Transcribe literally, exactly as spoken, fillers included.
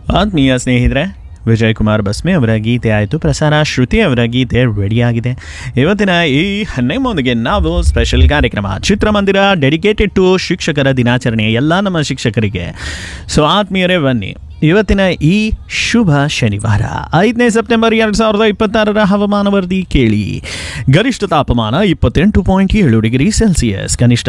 ಆತ್ಮೀಯ ಸ್ನೇಹಿತರೆ, ವಿಜಯ್ ಕುಮಾರ್ ಬಸ್ಮೆ ಅವರ ಗೀತೆ ಆಯಿತು ಪ್ರಸಾರ. ಶ್ರುತಿ ಅವರ ಗೀತೆ ರೆಡಿಯಾಗಿದೆ. ಇವತ್ತಿನ ಈ ನಿಮ್ಮೊಂದಿಗೆ ನಾವು ಸ್ಪೆಷಲ್ ಕಾರ್ಯಕ್ರಮ ಚಿತ್ರಮಂದಿರ ಡೆಡಿಕೇಟೆಡ್ ಟು ಶಿಕ್ಷಕರ ದಿನಾಚರಣೆ ಎಲ್ಲ ನಮ್ಮ ಶಿಕ್ಷಕರಿಗೆ. ಸೊ ಆತ್ಮೀಯರೇ, ಬನ್ನಿ ಇವತ್ತಿನ ಈ ಶುಭ ಶನಿವಾರ ಐದನೇ ಸೆಪ್ಟೆಂಬರ್ ಎರಡು ಸಾವಿರದ ಇಪ್ಪತ್ತಾರರ ಹವಾಮಾನ ವರದಿ ಕೇಳಿ. ಗರಿಷ್ಠ ತಾಪಮಾನ ಇಪ್ಪತ್ತೆಂಟು ಪಾಯಿಂಟ್ ಏಳು ಡಿಗ್ರಿ ಸೆಲ್ಸಿಯಸ್, ಕನಿಷ್ಠ